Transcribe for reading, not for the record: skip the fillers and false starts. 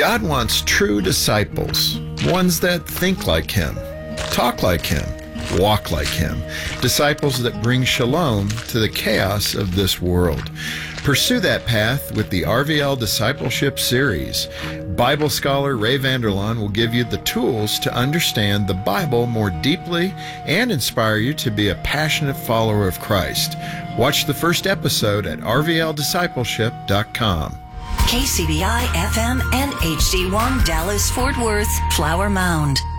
God wants true disciples, ones that think like Him, talk like Him, walk like Him, disciples that bring shalom to the chaos of this world. Pursue that path with the RVL Discipleship Series. Bible scholar Ray Vander Laan will give you the tools to understand the Bible more deeply and inspire you to be a passionate follower of Christ. Watch the first episode at rvldiscipleship.com. KCBI FM and HD1 Dallas Fort Worth Flower Mound.